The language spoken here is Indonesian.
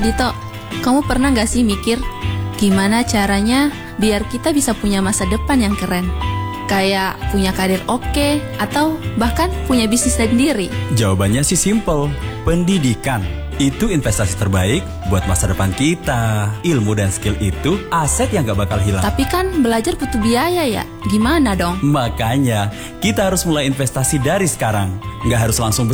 Dito, kamu pernah gak sih mikir gimana caranya biar kita bisa punya masa depan yang keren? Kayak punya karir oke, atau bahkan punya bisnis sendiri? Jawabannya sih simple, pendidikan. Itu investasi terbaik buat masa depan kita. Ilmu dan skill itu aset yang gak bakal hilang. Tapi kan belajar butuh biaya ya, gimana dong? Makanya, kita harus mulai investasi dari sekarang. Gak harus langsung